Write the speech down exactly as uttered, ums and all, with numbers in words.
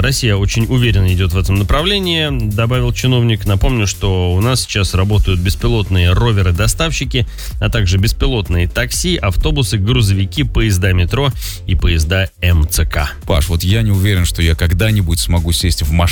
Россия очень уверенно идет в этом направлении, добавил чиновник. Напомню, что у нас сейчас работают беспилотные роверы-доставщики, а также беспилотные такси, автобусы, грузовики, поезда метро и поезда эм цэ ка. Паш, вот я не уверен, что я когда-нибудь смогу сесть в машину